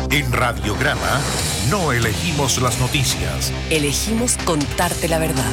En Radiograma no elegimos las noticias. Elegimos contarte la verdad.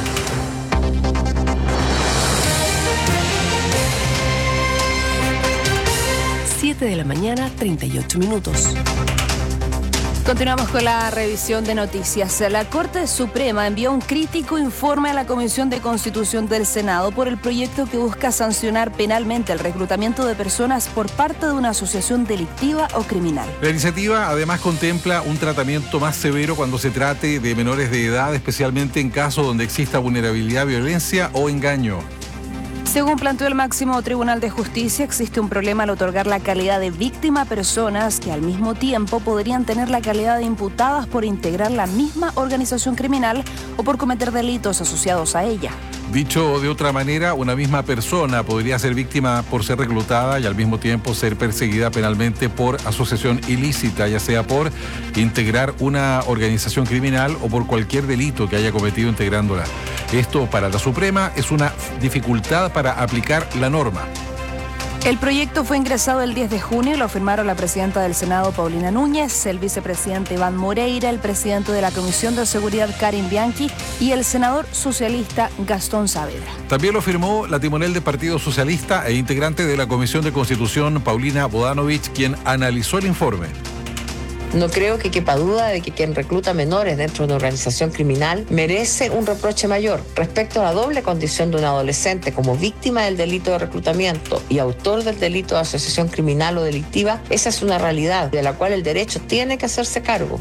7 de la mañana, 38 minutos. Continuamos con la revisión de noticias. La Corte Suprema envió un crítico informe a la Comisión de Constitución del Senado por el proyecto que busca sancionar penalmente el reclutamiento de personas por parte de una asociación delictiva o criminal. La iniciativa además contempla un tratamiento más severo cuando se trate de menores de edad, especialmente en casos donde exista vulnerabilidad, violencia o engaño. Según planteó el máximo Tribunal de Justicia, existe un problema al otorgar la calidad de víctima a personas que al mismo tiempo podrían tener la calidad de imputadas por integrar la misma organización criminal o por cometer delitos asociados a ella. Dicho de otra manera, una misma persona podría ser víctima por ser reclutada y al mismo tiempo ser perseguida penalmente por asociación ilícita, ya sea por integrar una organización criminal o por cualquier delito que haya cometido integrándola. Esto para la Suprema es una dificultad para aplicar la norma. El proyecto fue ingresado el 10 de junio y lo firmaron la presidenta del Senado, Paulina Núñez, el vicepresidente Iván Moreira, el presidente de la Comisión de Seguridad, Karin Bianchi, y el senador socialista Gastón Saavedra. También lo firmó la timonel del Partido Socialista e integrante de la Comisión de Constitución, Paulina Bodanovich, quien analizó el informe. No creo que quepa duda de que quien recluta menores dentro de una organización criminal merece un reproche mayor. Respecto a la doble condición de un adolescente como víctima del delito de reclutamiento y autor del delito de asociación criminal o delictiva, esa es una realidad de la cual el derecho tiene que hacerse cargo.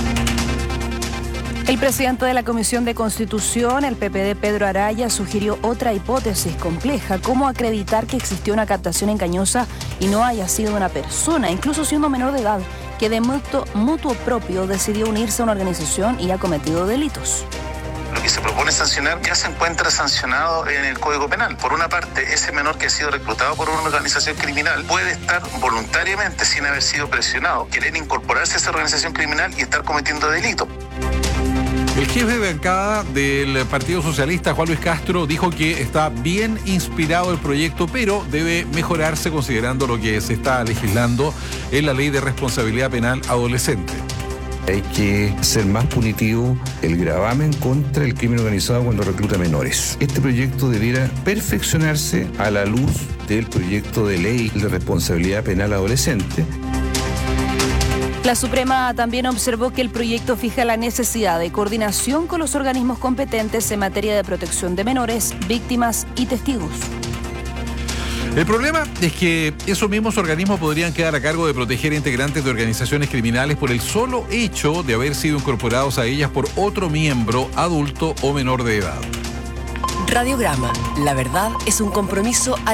El presidente de la Comisión de Constitución, el PPD, Pedro Araya, sugirió otra hipótesis compleja: cómo acreditar que existió una captación engañosa y no haya sido una persona, incluso siendo menor de edad, que de mutuo propio decidió unirse a una organización y ha cometido delitos. Lo que se propone sancionar ya se encuentra sancionado en el Código Penal. Por una parte, ese menor que ha sido reclutado por una organización criminal puede estar voluntariamente, sin haber sido presionado, querer incorporarse a esa organización criminal y estar cometiendo delitos. El jefe de bancada del Partido Socialista, Juan Luis Castro, dijo que está bien inspirado el proyecto, pero debe mejorarse considerando lo que se está legislando en la Ley de Responsabilidad Penal Adolescente. Hay que ser más punitivo el gravamen contra el crimen organizado cuando recluta menores. Este proyecto debiera perfeccionarse a la luz del proyecto de ley de responsabilidad penal adolescente. La Suprema también observó que el proyecto fija la necesidad de coordinación con los organismos competentes en materia de protección de menores, víctimas y testigos. El problema es que esos mismos organismos podrían quedar a cargo de proteger a integrantes de organizaciones criminales por el solo hecho de haber sido incorporados a ellas por otro miembro adulto o menor de edad. Radiograma, la verdad es un compromiso